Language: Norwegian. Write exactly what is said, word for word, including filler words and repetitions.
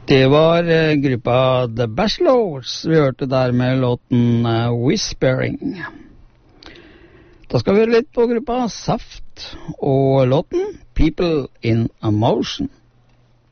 Det var uh, gruppa The Bachelors vi hørte der med låten uh, Whispering. Da skal vi høre litt på gruppa Saft og låten People in a Motion.